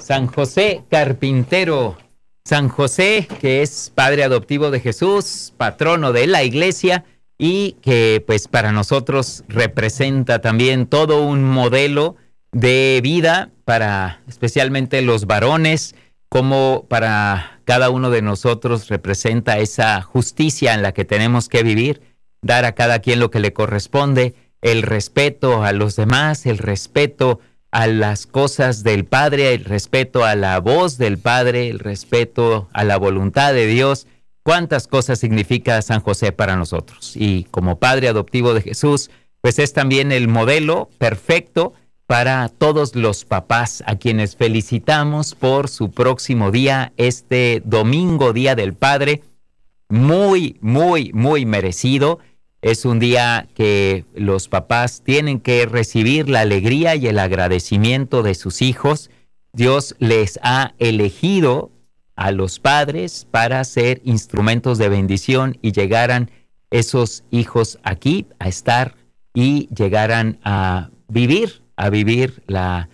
San José Carpintero. San José, que es padre adoptivo de Jesús, patrono de la iglesia y que pues para nosotros representa también todo un modelo de vida para especialmente los varones, como para cada uno de nosotros representa esa justicia en la que tenemos que vivir, dar a cada quien lo que le corresponde, el respeto a los demás, el respeto a las cosas del Padre, el respeto a la voz del Padre, el respeto a la voluntad de Dios. ¿Cuántas cosas significa San José para nosotros? Y como padre adoptivo de Jesús, pues es también el modelo perfecto para todos los papás a quienes felicitamos por su próximo día, este domingo, Día del Padre, muy, muy, muy merecido. Es un día que los papás tienen que recibir la alegría y el agradecimiento de sus hijos. Dios les ha elegido a los padres para ser instrumentos de bendición y llegaran esos hijos aquí a estar y llegaran a vivir la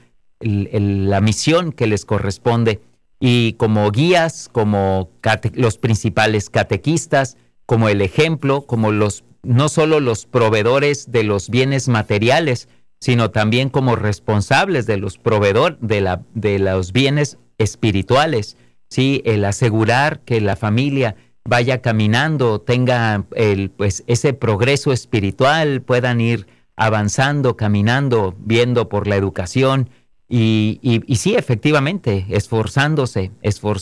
misión que les corresponde. Y como guías, como los principales catequistas, como el ejemplo, como no solo los proveedores de los bienes materiales, sino también como responsables de los proveedores de los bienes espirituales, ¿sí? El asegurar que la familia vaya caminando, tenga ese progreso espiritual, puedan ir avanzando, caminando, viendo por la educación y sí, efectivamente, esforzándose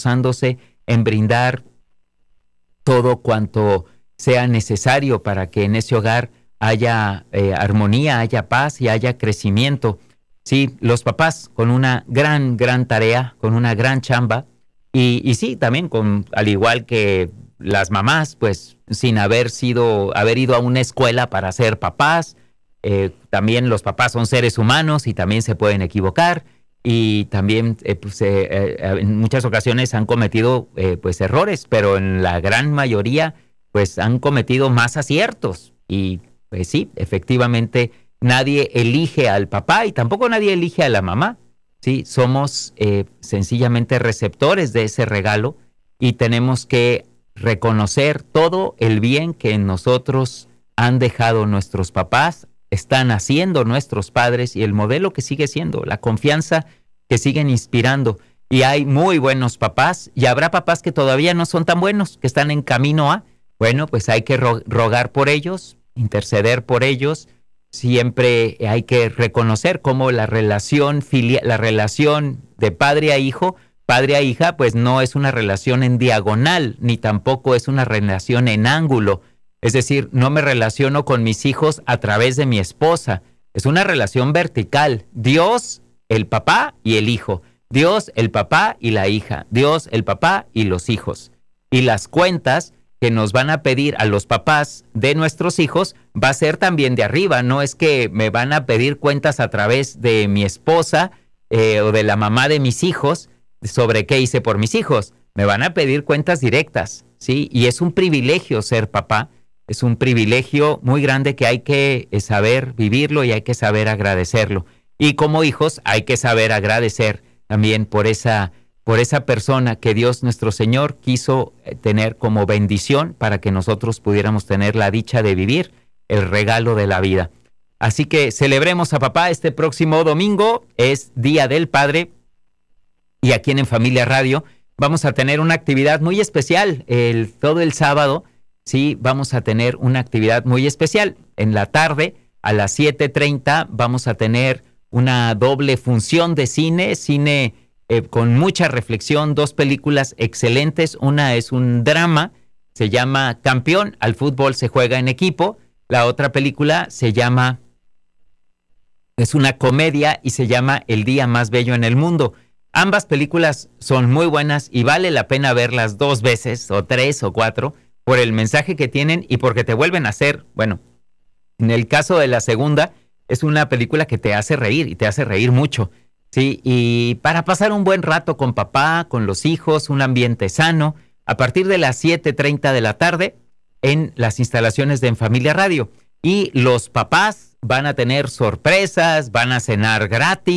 en brindar todo cuanto sea necesario para que en ese hogar haya armonía, haya paz y haya crecimiento. Sí, los papás con una gran tarea, con una gran chamba y sí, también al igual que las mamás, pues sin haber ido a una escuela para ser papás, también los papás son seres humanos y también se pueden equivocar y también en muchas ocasiones han cometido errores, pero en la gran mayoría pues han cometido más aciertos y pues sí, efectivamente nadie elige al papá y tampoco nadie elige a la mamá, sí, somos sencillamente receptores de ese regalo y tenemos que reconocer todo el bien que en nosotros han dejado nuestros papás, están haciendo nuestros padres y el modelo que sigue siendo, la confianza que siguen inspirando. Y hay muy buenos papás y habrá papás que todavía no son tan buenos, que están en camino a. Bueno, pues hay que rogar por ellos, interceder por ellos. Siempre hay que reconocer cómo la relación de padre a hijo, padre a hija, pues no es una relación en diagonal, ni tampoco es una relación en ángulo. Es decir, no me relaciono con mis hijos a través de mi esposa. Es una relación vertical. Dios, el papá y el hijo. Dios, el papá y la hija. Dios, el papá y los hijos. Y las cuentas que nos van a pedir a los papás de nuestros hijos va a ser también de arriba. No es que me van a pedir cuentas a través de mi esposa o de la mamá de mis hijos sobre qué hice por mis hijos. Me van a pedir cuentas directas, ¿sí? Y es un privilegio ser papá. Es un privilegio muy grande que hay que saber vivirlo y hay que saber agradecerlo. Y como hijos hay que saber agradecer también por esa persona que Dios nuestro Señor quiso tener como bendición para que nosotros pudiéramos tener la dicha de vivir el regalo de la vida. Así que celebremos a papá este próximo domingo, es Día del Padre, y aquí en Familia Radio vamos a tener una actividad muy especial todo el sábado. Sí, vamos a tener una actividad muy especial. En la tarde, a las 7:30, vamos a tener una doble función de cine con mucha reflexión, 2 películas excelentes. Una es un drama, se llama Campeón, al fútbol se juega en equipo. La otra película es una comedia y se llama El día más bello en el mundo. Ambas películas son muy buenas y vale la pena verlas 2 veces, o 3 o 4, por el mensaje que tienen y porque te vuelven a hacer, bueno, en el caso de la segunda, es una película que te hace reír y te hace reír mucho, ¿sí? Y para pasar un buen rato con papá, con los hijos, un ambiente sano, a partir de las 7:30 de la tarde en las instalaciones de En Familia Radio. Y los papás van a tener sorpresas, van a cenar gratis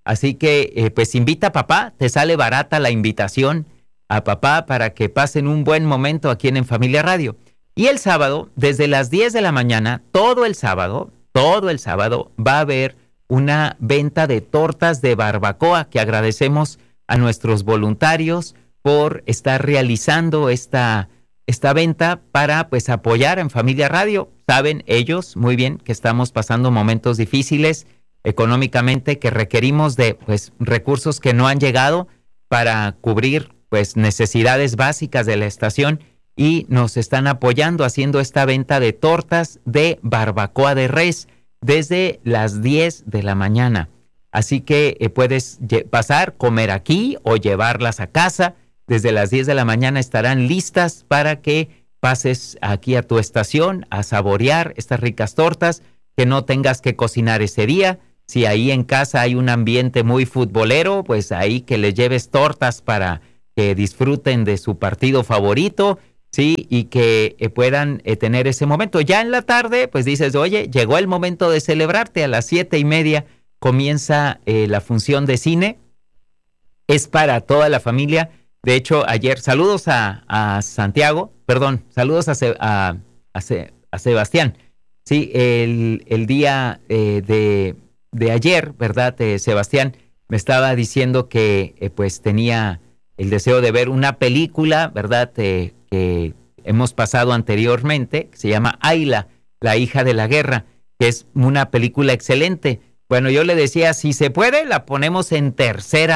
Así que pues invita a papá, te sale barata la invitación a papá para que pasen un buen momento aquí en Familia Radio. Y el sábado, desde las 10 de la mañana, todo el sábado, va a haber una venta de tortas de barbacoa que agradecemos a nuestros voluntarios por estar realizando esta venta para pues apoyar en Familia Radio. Saben ellos muy bien que estamos pasando momentos difíciles económicamente, que requerimos de pues recursos que no han llegado para cubrir pues necesidades básicas de la estación, y nos están apoyando haciendo esta venta de tortas de barbacoa de res desde las 10 de la mañana. Así que puedes pasar, comer aquí o llevarlas a casa. Desde las 10 de la mañana estarán listas para que pases aquí a tu estación a saborear estas ricas tortas, que no tengas que cocinar ese día. Si ahí en casa hay un ambiente muy futbolero, pues ahí que les lleves tortas para que disfruten de su partido favorito, sí, y que puedan tener ese momento. Ya en la tarde, pues dices, oye, llegó el momento de celebrarte. A las 7:30 comienza la función de cine. Es para toda la familia. De hecho, ayer, saludos a Santiago, perdón, saludos a Sebastián. Sí, el día de ayer, ¿verdad? Sebastián me estaba diciendo que pues tenía el deseo de ver una película, ¿verdad? Que hemos pasado anteriormente, que se llama Ayla, la hija de la guerra, que es una película excelente. Bueno, yo le decía, si se puede, la ponemos en tercer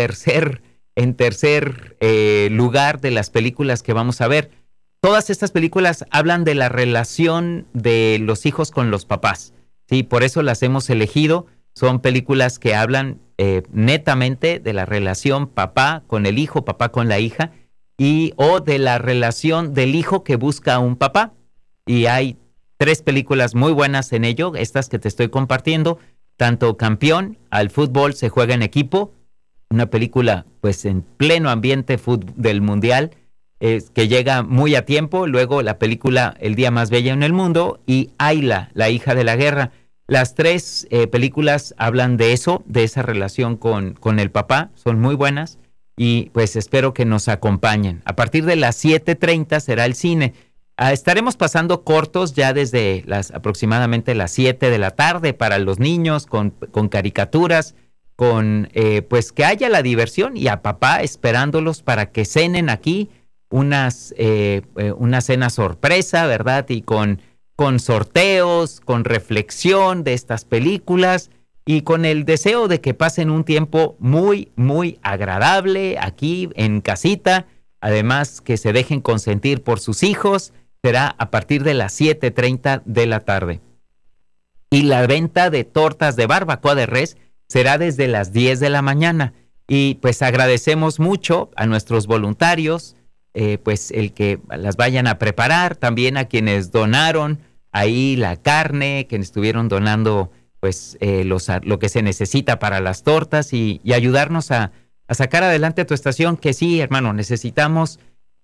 lugar de las películas que vamos a ver. Todas estas películas hablan de la relación de los hijos con los papás, sí, por eso las hemos elegido. Son películas que hablan netamente de la relación papá con el hijo, papá con la hija, o de la relación del hijo que busca a un papá. Y hay 3 películas muy buenas en ello, estas que te estoy compartiendo. Tanto Campeón, al fútbol se juega en equipo, una película pues en pleno ambiente del mundial, que llega muy a tiempo. Luego la película El día más bello en el mundo, y Ayla, la hija de la guerra. Las 3 películas hablan de eso, de esa relación con el papá. Son muy buenas y pues espero que nos acompañen. A partir de las 7:30 será el cine. Estaremos pasando cortos ya desde aproximadamente las 7 de la tarde para los niños, con caricaturas, con pues que haya la diversión, y a papá esperándolos para que cenen aquí una cena sorpresa, ¿verdad? Y con sorteos, con reflexión de estas películas, y con el deseo de que pasen un tiempo muy, muy agradable aquí en casita. Además, que se dejen consentir por sus hijos. Será a partir de las 7:30 de la tarde. Y la venta de tortas de barbacoa de res será desde las 10 de la mañana. Y pues agradecemos mucho a nuestros voluntarios, pues el que las vayan a preparar, también a quienes donaron ahí la carne, quienes estuvieron donando pues lo que se necesita para las tortas, y ayudarnos a sacar adelante tu estación, que sí, hermano, necesitamos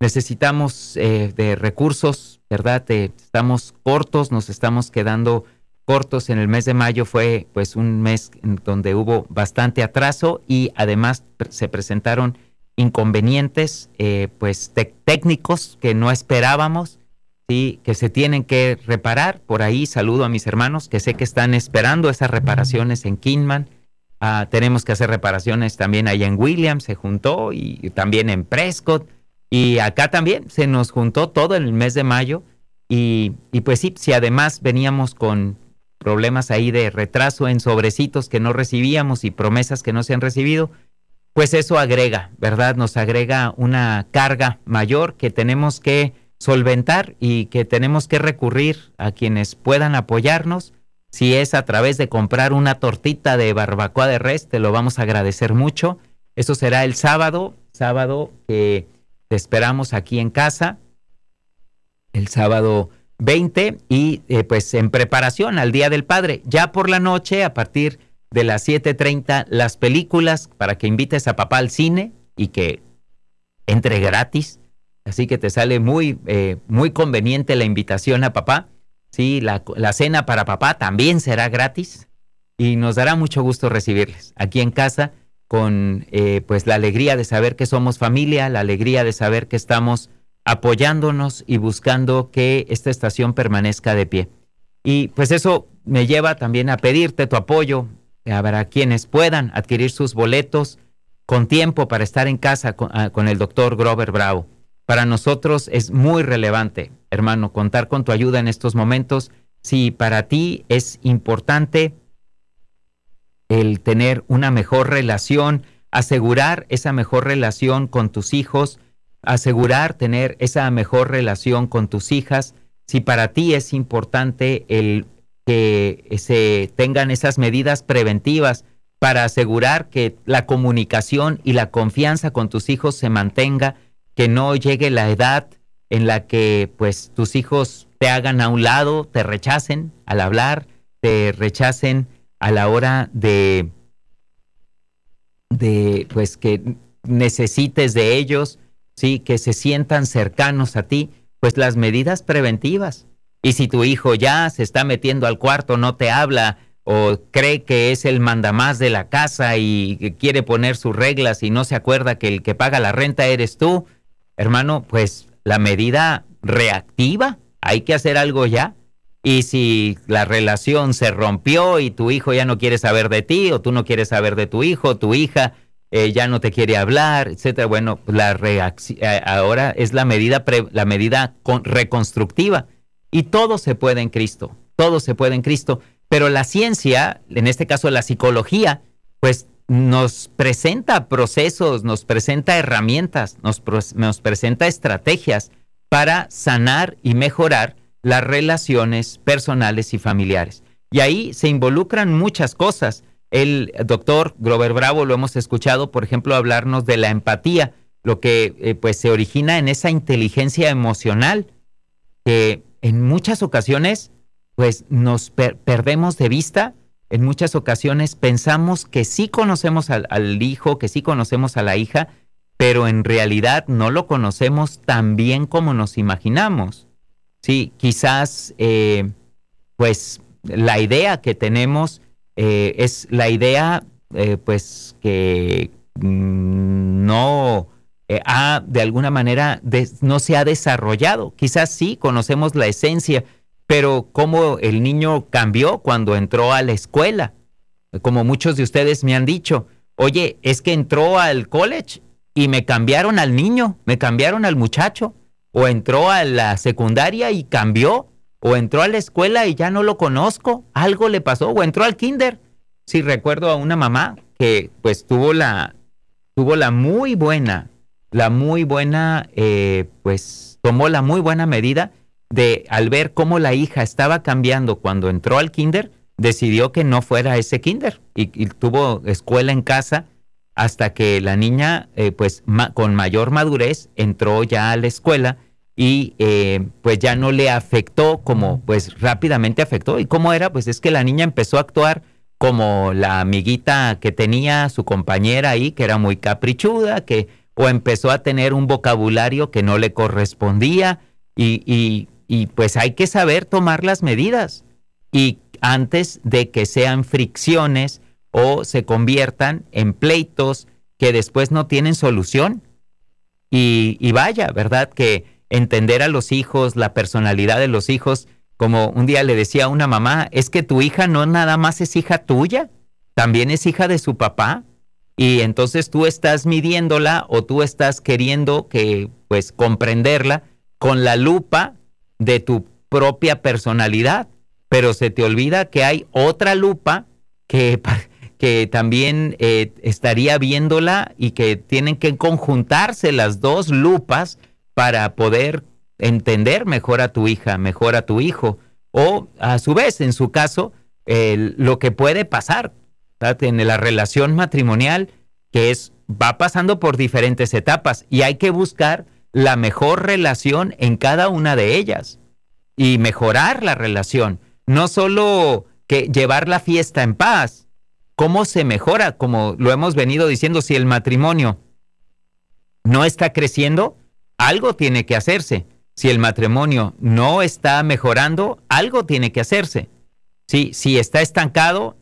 de recursos, ¿verdad? Estamos cortos, nos estamos quedando cortos. En el mes de mayo fue pues un mes en donde hubo bastante atraso, y además se presentaron inconvenientes pues técnicos que no esperábamos, ¿sí? Que se tienen que reparar. Por ahí saludo a mis hermanos que sé que están esperando esas reparaciones en Kingman. Tenemos que hacer reparaciones también allá en Williams, se juntó, y también en Prescott, y acá también se nos juntó todo en el mes de mayo. Y pues sí, si además veníamos con problemas ahí de retraso en sobrecitos que no recibíamos y promesas que no se han recibido, pues eso agrega, ¿verdad? Nos agrega una carga mayor que tenemos que solventar, y que tenemos que recurrir a quienes puedan apoyarnos. Si es a través de comprar una tortita de barbacoa de res, te lo vamos a agradecer mucho. Eso será el sábado que te esperamos aquí en casa, el sábado 20, y pues en preparación al Día del Padre. Ya por la noche, a partir de las 7:30, las películas para que invites a papá al cine y que entre gratis. Así que te sale muy conveniente la invitación a papá. Sí, la cena para papá también será gratis. y nos dará mucho gusto recibirles aquí en casa con pues la alegría de saber que somos familia, la alegría de saber que estamos apoyándonos y buscando que esta estación permanezca de pie. Y pues eso me lleva también a pedirte tu apoyo. Habrá quienes puedan adquirir sus boletos con tiempo para estar en casa con el doctor Grover Bravo. Para nosotros es muy relevante, hermano, contar con tu ayuda en estos momentos. Si para ti es importante el tener una mejor relación, asegurar esa mejor relación con tus hijos, asegurar tener esa mejor relación con tus hijas, si para ti es importante el que se tengan esas medidas preventivas para asegurar que la comunicación y la confianza con tus hijos se mantenga, que no llegue la edad en la que pues tus hijos te hagan a un lado, te rechacen al hablar, te rechacen a la hora de pues que necesites de ellos, sí, que se sientan cercanos a ti, pues las medidas preventivas. Y si tu hijo ya se está metiendo al cuarto, no te habla o cree que es el mandamás de la casa y que quiere poner sus reglas y no se acuerda que el que paga la renta eres tú, hermano, pues la medida reactiva, hay que hacer algo ya. Y si la relación se rompió y tu hijo ya no quiere saber de ti o tú no quieres saber de tu hijo, tu hija ya no te quiere hablar, etcétera, bueno, la ahora es la medida reconstructiva. Y todo se puede en Cristo, todo se puede en Cristo. Pero la ciencia, en este caso la psicología, pues nos presenta procesos, nos presenta herramientas, nos presenta estrategias para sanar y mejorar las relaciones personales y familiares. Y ahí se involucran muchas cosas. El doctor Grover Bravo lo hemos escuchado, por ejemplo, hablarnos de la empatía, lo que pues se origina en esa inteligencia emocional que en muchas ocasiones pues nos perdemos de vista. En muchas ocasiones pensamos que sí conocemos al hijo, que sí conocemos a la hija, pero en realidad no lo conocemos tan bien como nos imaginamos. Sí, quizás pues la idea que tenemos es la idea pues que no ha de alguna manera no se ha desarrollado. Quizás sí conocemos la esencia, pero cómo el niño cambió cuando entró a la escuela. Como muchos de ustedes me han dicho, oye, es que entró al college y me cambiaron al niño, me cambiaron al muchacho. O entró a la secundaria y cambió, o entró a la escuela y ya no lo conozco, algo le pasó, o entró al kinder. Sí, recuerdo a una mamá que pues tuvo la muy buena, pues tomó la muy buena medida de al ver cómo la hija estaba cambiando cuando entró al kinder, decidió que no fuera a ese kinder y tuvo escuela en casa hasta que la niña, pues con mayor madurez, entró ya a la escuela y pues ya no le afectó como pues rápidamente afectó. ¿Y cómo era? Pues es que la niña empezó a actuar como la amiguita que tenía su compañera ahí, que era muy caprichuda, o empezó a tener un vocabulario que no le correspondía y pues hay que saber tomar las medidas. Y antes de que sean fricciones o se conviertan en pleitos que después no tienen solución. Y vaya, ¿verdad? Que entender a los hijos, la personalidad de los hijos, como un día le decía a una mamá, es que tu hija no nada más es hija tuya, también es hija de su papá. Y entonces tú estás midiéndola o tú estás queriendo pues comprenderla con la lupa de tu propia personalidad, pero se te olvida que hay otra lupa que también estaría viéndola y que tienen que conjuntarse las dos lupas para poder entender mejor a tu hija, mejor a tu hijo, o a su vez, en su caso, lo que puede pasar, ¿verdad? En la relación matrimonial, que va pasando por diferentes etapas y hay que buscar la mejor relación en cada una de ellas y mejorar la relación, no solo que llevar la fiesta en paz. ¿Cómo se mejora? Como lo hemos venido diciendo, si el matrimonio no está creciendo, algo tiene que hacerse. Si el matrimonio no está mejorando, algo tiene que hacerse. Sí, si está estancado,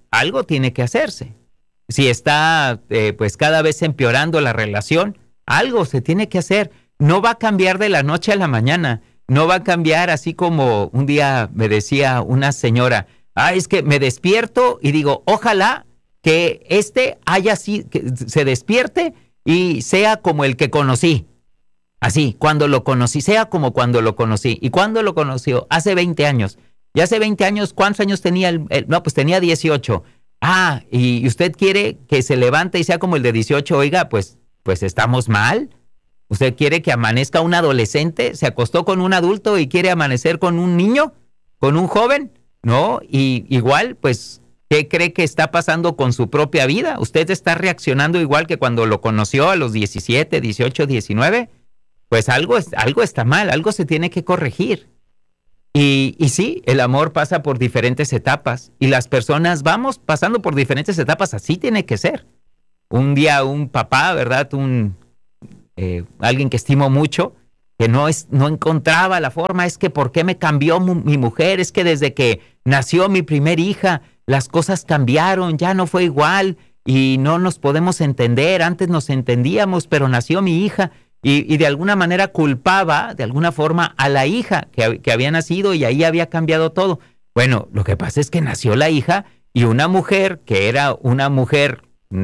algo tiene que hacerse. Si está pues cada vez empeorando la relación, algo se tiene que hacer. No va a cambiar de la noche a la mañana. No va a cambiar así como un día me decía una señora, es que me despierto y digo, ojalá que que se despierte y sea como el que conocí. Así, cuando lo conocí, sea como cuando lo conocí. ¿Y cuándo lo conoció? Hace 20 años. Y hace 20 años, ¿cuántos años tenía? No, pues tenía 18. Y usted quiere que se levante y sea como el de 18. Oiga, pues estamos mal. ¿Usted quiere que amanezca un adolescente? ¿Se acostó con un adulto y quiere amanecer con un niño? ¿Con un joven? No, y igual, pues, ¿qué cree que está pasando con su propia vida? ¿Usted está reaccionando igual que cuando lo conoció a los 17, 18, 19? Pues algo está mal, algo se tiene que corregir. Y sí, el amor pasa por diferentes etapas y las personas vamos pasando por diferentes etapas, así tiene que ser. Un día un papá, ¿verdad? Alguien que estimo mucho, que no encontraba la forma, es que ¿por qué me cambió mi mujer? Es que desde que nació mi primer hija, las cosas cambiaron, ya no fue igual y no nos podemos entender, antes nos entendíamos, pero nació mi hija y de alguna manera culpaba, de alguna forma, a la hija que había nacido y ahí había cambiado todo. Bueno, lo que pasa es que nació la hija y una mujer que era una mujer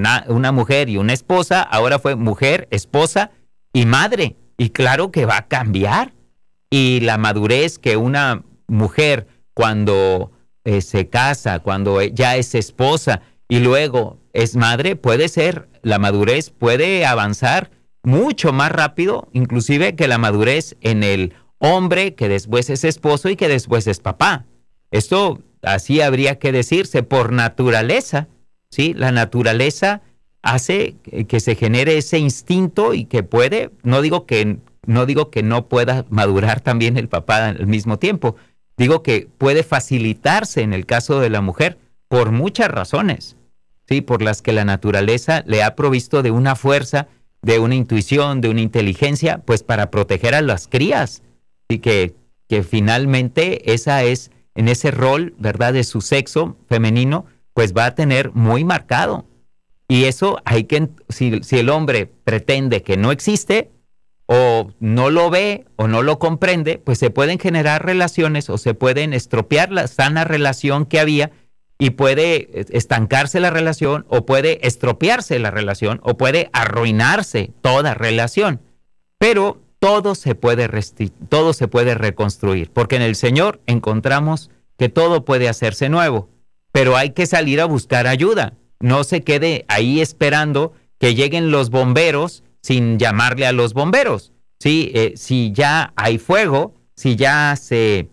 y una esposa, ahora fue mujer, esposa y madre. Y claro que va a cambiar. Y la madurez que una mujer cuando se casa, cuando ya es esposa y luego es madre, la madurez puede avanzar mucho más rápido, inclusive que la madurez en el hombre que después es esposo y que después es papá. Esto así habría que decirse por naturaleza, ¿sí? La naturaleza hace que se genere ese instinto y que no digo que no pueda madurar también el papá al mismo tiempo, digo que puede facilitarse en el caso de la mujer por muchas razones, ¿sí? Por las que la naturaleza le ha provisto de una fuerza, de una intuición, de una inteligencia, pues para proteger a las crías, y que finalmente esa es, en ese rol, ¿verdad?, de su sexo femenino, pues va a tener muy marcado. Y eso si el hombre pretende que no existe, o no lo ve, o no lo comprende, pues se pueden generar relaciones, o se pueden estropear la sana relación que había, y puede estancarse la relación, o puede estropearse la relación, o puede arruinarse toda relación. Pero todo se puede reconstruir, porque en el Señor encontramos que todo puede hacerse nuevo, pero hay que salir a buscar ayuda. No se quede ahí esperando que lleguen los bomberos sin llamarle a los bomberos. ¿Sí? Si ya hay fuego, si ya se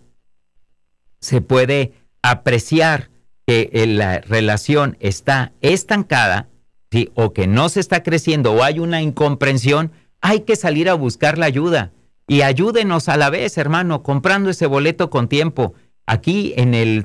puede apreciar que la relación está estancada, ¿sí?, o que no se está creciendo o hay una incomprensión, hay que salir a buscar la ayuda. Y ayúdenos a la vez, hermano, comprando ese boleto con tiempo. Aquí en el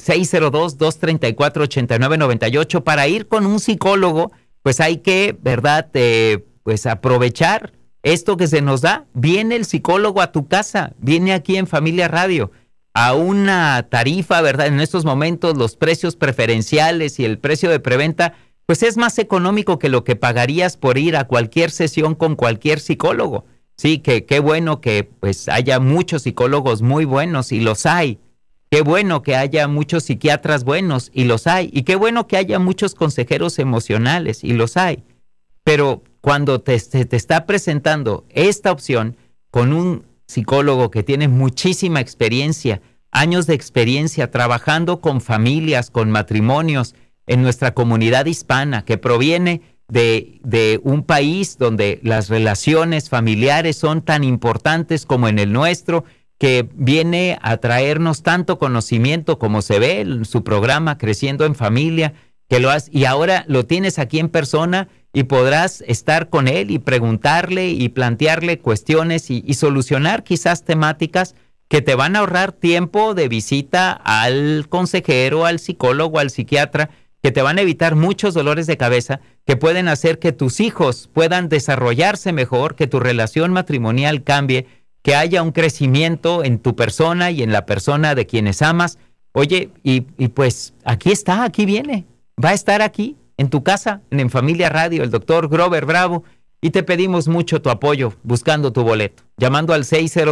602-234-8998 para ir con un psicólogo, pues hay que, ¿verdad?, pues aprovechar esto que se nos da. Viene el psicólogo a tu casa, viene aquí en Familia Radio a una tarifa, ¿verdad? En estos momentos los precios preferenciales y el precio de preventa, pues es más económico que lo que pagarías por ir a cualquier sesión con cualquier psicólogo. Sí, que qué bueno que pues haya muchos psicólogos muy buenos y los hay. Qué bueno que haya muchos psiquiatras buenos y los hay. Y qué bueno que haya muchos consejeros emocionales y los hay. Pero cuando te está presentando esta opción con un psicólogo que tiene muchísima experiencia, años de experiencia trabajando con familias, con matrimonios en nuestra comunidad hispana, que proviene de un país donde las relaciones familiares son tan importantes como en el nuestro, que viene a traernos tanto conocimiento como se ve en su programa Creciendo en Familia, y ahora lo tienes aquí en persona y podrás estar con él y preguntarle y plantearle cuestiones y solucionar quizás temáticas que te van a ahorrar tiempo de visita al consejero, al psicólogo, al psiquiatra, que te van a evitar muchos dolores de cabeza, que pueden hacer que tus hijos puedan desarrollarse mejor, que tu relación matrimonial cambie, que haya un crecimiento en tu persona y en la persona de quienes amas. Oye, y pues aquí está, aquí viene. va a estar aquí en tu casa, en Familia Radio, el doctor Grover Bravo, y te pedimos mucho tu apoyo buscando tu boleto, llamando al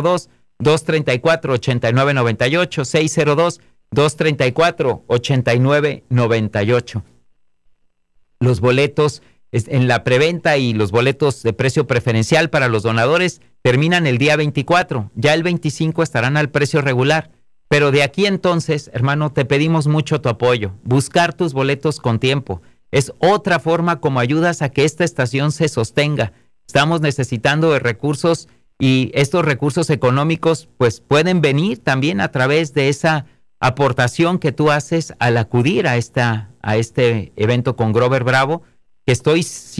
602-234-8998, 602-234-8998. Los boletos en la preventa y los boletos de precio preferencial para los donadores terminan el día 24. Ya el 25 estarán al precio regular. Pero de aquí entonces, hermano, te pedimos mucho tu apoyo. Buscar tus boletos con tiempo. Es otra forma como ayudas a que esta estación se sostenga. Estamos necesitando de recursos y estos recursos económicos pues pueden venir también a través de esa aportación que tú haces al acudir a este evento con Grover Bravo, que estoy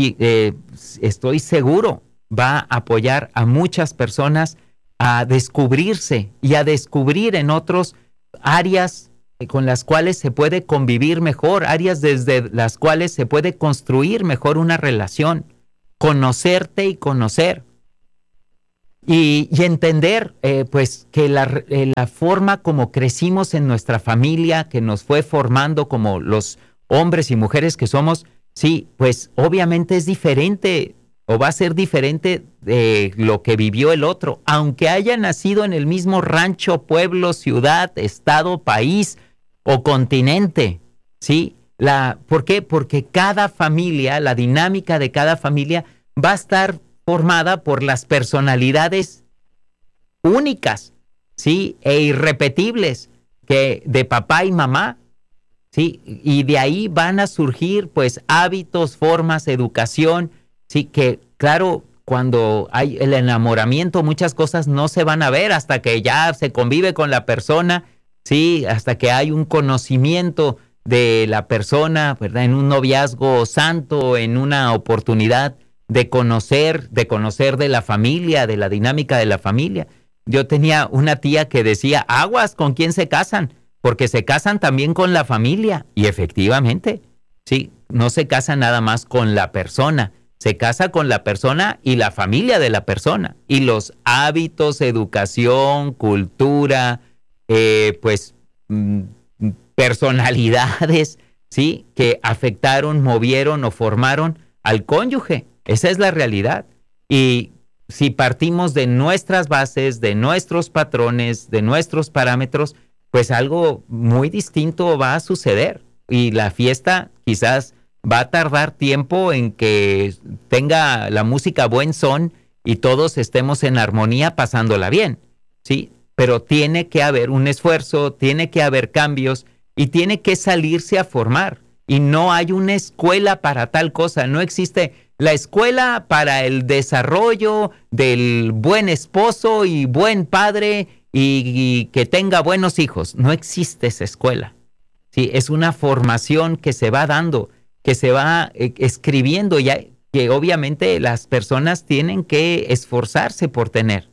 seguro va a apoyar a muchas personas a descubrirse y a descubrir en otros áreas con las cuales se puede convivir mejor, áreas desde las cuales se puede construir mejor una relación, conocerte y conocer. Y entender pues que la forma como crecimos en nuestra familia, que nos fue formando como los hombres y mujeres que somos, sí, pues obviamente es diferente o va a ser diferente de lo que vivió el otro, aunque haya nacido en el mismo rancho, pueblo, ciudad, estado, país o continente, ¿sí? ¿Por qué? Porque cada familia, la dinámica de cada familia va a estar formada por las personalidades únicas, ¿sí? E irrepetibles que de papá y mamá, ¿sí? Y de ahí van a surgir pues hábitos, formas, educación, sí, que claro, cuando hay el enamoramiento, muchas cosas no se van a ver hasta que ya se convive con la persona, sí, hasta que hay un conocimiento de la persona, ¿verdad? En un noviazgo santo, en una oportunidad de conocer de la familia, de la dinámica de la familia. Yo tenía una tía que decía, aguas, ¿con quién se casan? Porque se casan también con la familia. Y efectivamente, sí, no se casan nada más con la persona, se casa con la persona y la familia de la persona. Y los hábitos, educación, cultura, personalidades, ¿sí? Que afectaron, movieron o formaron al cónyuge. Esa es la realidad. Y si partimos de nuestras bases, de nuestros patrones, de nuestros parámetros, pues algo muy distinto va a suceder. Y la fiesta quizás va a tardar tiempo en que tenga la música buen son y todos estemos en armonía pasándola bien, ¿sí? Pero tiene que haber un esfuerzo, tiene que haber cambios y tiene que salirse a formar. Y no hay una escuela para tal cosa, no existe la escuela para el desarrollo del buen esposo y buen padre y que tenga buenos hijos. No existe esa escuela. Sí, es una formación que se va dando, que se va escribiendo, ya que obviamente las personas tienen que esforzarse por tener.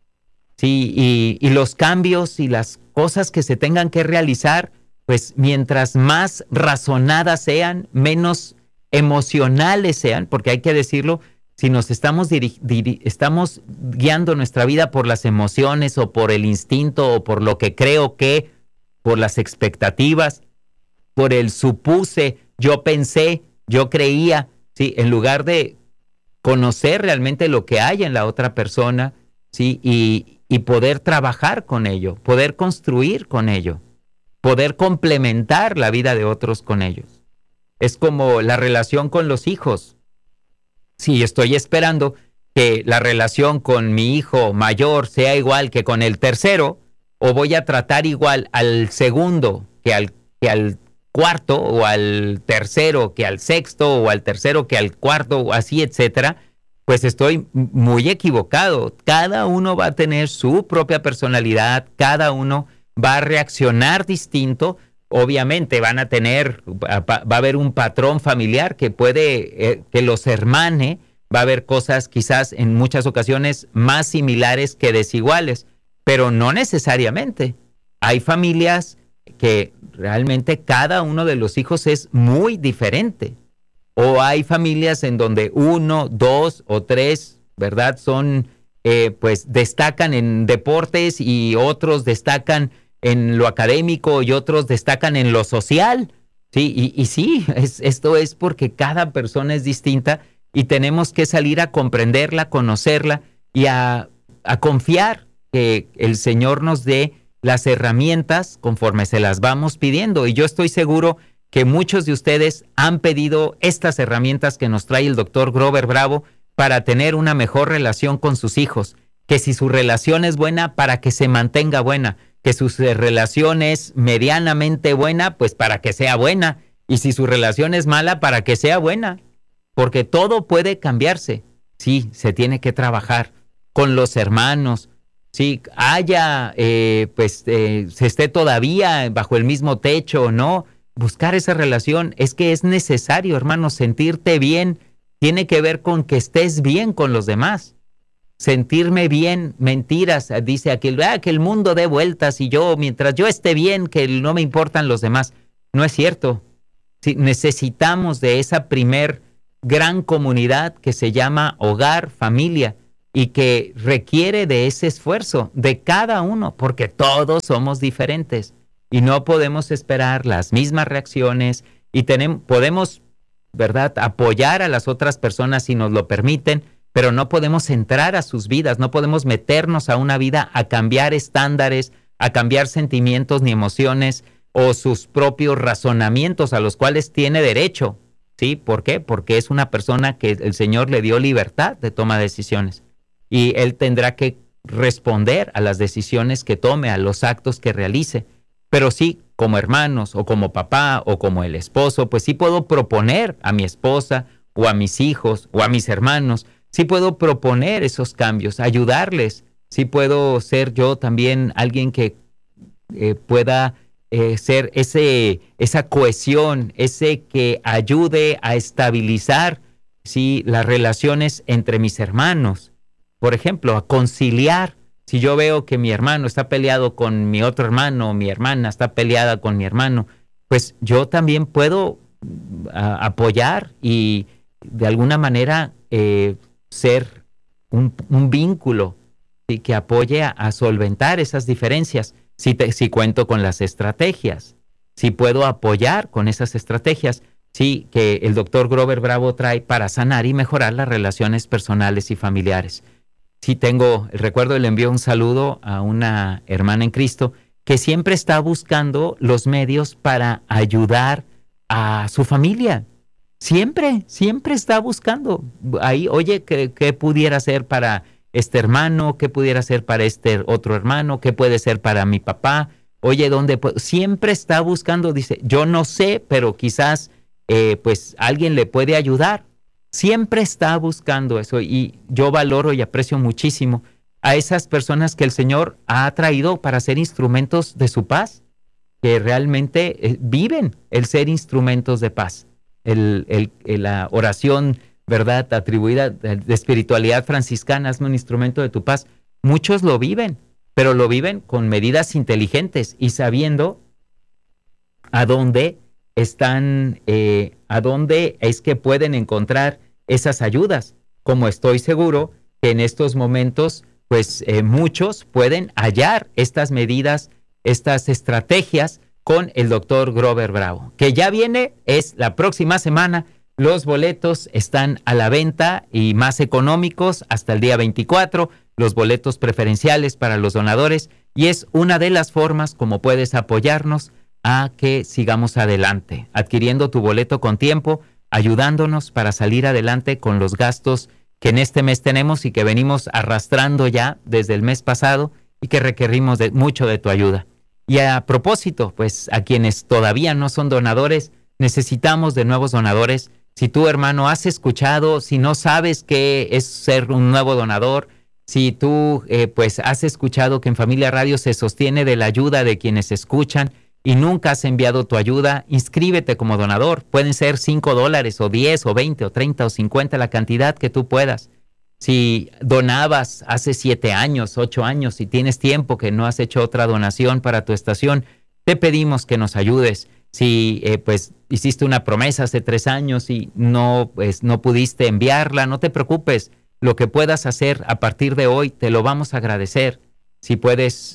Sí, y los cambios y las cosas que se tengan que realizar, pues mientras más razonadas sean, menos emocionales sean, porque hay que decirlo, si nos estamos guiando nuestra vida por las emociones o por el instinto o por lo que creo que, por las expectativas, por el supuse, yo pensé, yo creía, ¿sí? En lugar de conocer realmente lo que hay en la otra persona, ¿sí? Y poder trabajar con ello, poder construir con ello, poder complementar la vida de otros con ellos. Es como la relación con los hijos. Si estoy esperando que la relación con mi hijo mayor sea igual que con el tercero, o voy a tratar igual al segundo que al cuarto, o al tercero que al sexto, o al tercero que al cuarto, o así, etcétera, pues estoy muy equivocado. Cada uno va a tener su propia personalidad, cada uno va a reaccionar distinto. Obviamente va a haber un patrón familiar que puede, que los hermane, va a haber cosas quizás en muchas ocasiones más similares que desiguales, pero no necesariamente. Hay familias que realmente cada uno de los hijos es muy diferente. O hay familias en donde uno, dos o tres, ¿verdad? Pues destacan en deportes y otros destacan en lo académico y otros destacan en lo social, Sí, y sí, esto es porque cada persona es distinta y tenemos que salir a comprenderla, conocerla y a confiar que el Señor nos dé las herramientas conforme se las vamos pidiendo. Y yo estoy seguro que muchos de ustedes han pedido estas herramientas que nos trae el doctor Grover Bravo para tener una mejor relación con sus hijos. Que si su relación es buena, para que se mantenga buena. Que su relación es medianamente buena, pues para que sea buena. Y si su relación es mala, para que sea buena. Porque todo puede cambiarse. Sí, se tiene que trabajar con los hermanos. Sí, se esté todavía bajo el mismo techo o no. Buscar esa relación es que es necesario, hermano, sentirte bien. Tiene que ver con que estés bien con los demás. Sentirme bien, mentiras, dice aquel, que el mundo dé vueltas y mientras yo esté bien, que no me importan los demás. No es cierto. Sí, necesitamos de esa primer gran comunidad que se llama hogar, familia, y que requiere de ese esfuerzo de cada uno, porque todos somos diferentes y no podemos esperar las mismas reacciones y podemos, ¿verdad?, apoyar a las otras personas si nos lo permiten, pero no podemos entrar a sus vidas, no podemos meternos a una vida a cambiar estándares, a cambiar sentimientos ni emociones o sus propios razonamientos a los cuales tiene derecho. ¿Sí? ¿Por qué? Porque es una persona que el Señor le dio libertad de toma de decisiones y él tendrá que responder a las decisiones que tome, a los actos que realice. Pero sí, como hermanos o como papá o como el esposo, pues sí puedo proponer a mi esposa o a mis hijos o a mis hermanos, sí puedo proponer esos cambios, ayudarles, sí puedo ser yo también alguien que pueda ser esa cohesión, ese que ayude a estabilizar, ¿sí?, las relaciones entre mis hermanos. Por ejemplo, a conciliar. Si yo veo que mi hermano está peleado con mi otro hermano, o mi hermana está peleada con mi hermano, pues yo también puedo apoyar y de alguna manera ser un vínculo, ¿sí?, que apoye a solventar esas diferencias. Si cuento con las estrategias, si puedo apoyar con esas estrategias, sí, que el doctor Grover Bravo trae para sanar y mejorar las relaciones personales y familiares. Sí, recuerdo, le envió un saludo a una hermana en Cristo que siempre está buscando los medios para ayudar a su familia. Siempre está buscando. Ahí, oye, ¿qué pudiera hacer para este hermano? ¿Qué pudiera ser para este otro hermano? ¿Qué puede ser para mi papá? Oye, ¿dónde puedo? Siempre está buscando, dice, yo no sé, pero quizás pues alguien le puede ayudar. Siempre está buscando eso y yo valoro y aprecio muchísimo a esas personas que el Señor ha traído para ser instrumentos de su paz, que realmente viven el ser instrumentos de paz. La oración, ¿verdad?, atribuida de espiritualidad franciscana, hazme un instrumento de tu paz. Muchos lo viven, pero lo viven con medidas inteligentes y sabiendo a dónde es que pueden encontrar esas ayudas. Como estoy seguro que en estos momentos, pues muchos pueden hallar estas medidas, estas estrategias con el doctor Grover Bravo, que ya es la próxima semana. Los boletos están a la venta y más económicos hasta el día 24, los boletos preferenciales para los donadores, y es una de las formas como puedes apoyarnos a que sigamos adelante, adquiriendo tu boleto con tiempo, ayudándonos para salir adelante con los gastos que en este mes tenemos y que venimos arrastrando ya desde el mes pasado y que requerimos mucho de tu ayuda. Y a propósito, pues a quienes todavía no son donadores, necesitamos de nuevos donadores. Si tú, hermano, has escuchado, si no sabes qué es ser un nuevo donador, si tú pues has escuchado que en Familia Radio se sostiene de la ayuda de quienes escuchan y nunca has enviado tu ayuda, inscríbete como donador. Pueden ser $5 o 10 o 20 o 30 o 50, la cantidad que tú puedas. Si donabas hace 7 años, 8 años, si tienes tiempo que no has hecho otra donación para tu estación, te pedimos que nos ayudes. Si pues hiciste una promesa hace 3 años y no pudiste enviarla, no te preocupes. Lo que puedas hacer a partir de hoy te lo vamos a agradecer. Si puedes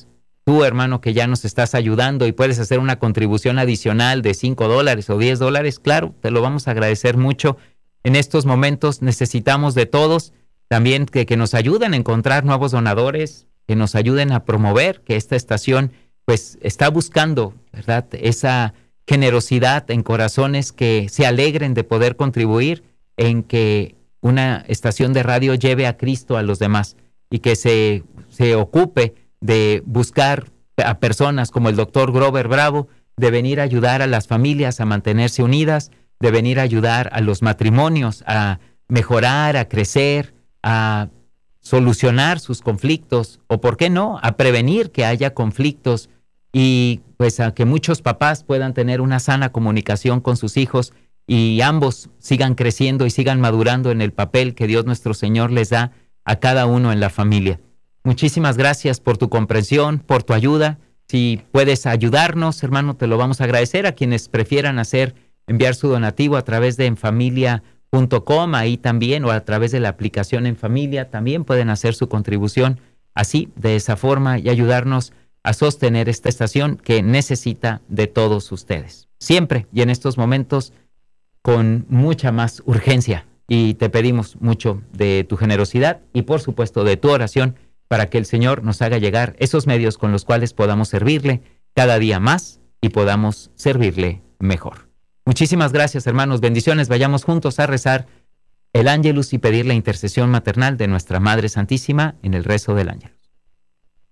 tú, hermano, que ya nos estás ayudando y puedes hacer una contribución adicional de $5 o $10, claro, te lo vamos a agradecer mucho. En estos momentos necesitamos de todos, también que nos ayuden a encontrar nuevos donadores, que nos ayuden a promover que esta estación pues está buscando, ¿verdad?, esa generosidad en corazones que se alegren de poder contribuir en que una estación de radio lleve a Cristo a los demás y que se ocupe de buscar a personas como el doctor Grover Bravo, de venir a ayudar a las familias a mantenerse unidas, de venir a ayudar a los matrimonios a mejorar, a crecer, a solucionar sus conflictos, o por qué no, a prevenir que haya conflictos y pues a que muchos papás puedan tener una sana comunicación con sus hijos y ambos sigan creciendo y sigan madurando en el papel que Dios nuestro Señor les da a cada uno en la familia. Muchísimas gracias por tu comprensión, por tu ayuda. Si puedes ayudarnos, hermano, te lo vamos a agradecer. A quienes prefieran enviar su donativo a través de enfamilia.com, ahí también, o a través de la aplicación En Familia, también pueden hacer su contribución así, de esa forma, y ayudarnos a sostener esta estación que necesita de todos ustedes. Siempre y en estos momentos con mucha más urgencia, y te pedimos mucho de tu generosidad y por supuesto de tu oración para que el Señor nos haga llegar esos medios con los cuales podamos servirle cada día más y podamos servirle mejor. Muchísimas gracias, hermanos. Bendiciones. Vayamos juntos a rezar el Ángelus y pedir la intercesión maternal de nuestra Madre Santísima en el rezo del Ángelus.